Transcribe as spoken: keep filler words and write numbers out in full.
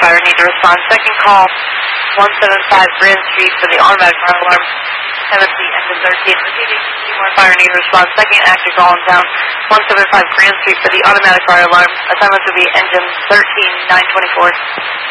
fire, need to respond. Second call, one seven five Grand Street for the automatic fire alarm. Tennessee, engine thirteen, receiving Seymour Fire, need to respond. Second active call in town, one seven five Grand Street for the automatic fire alarm. Assignment will be engine thirteen, nine twenty-four.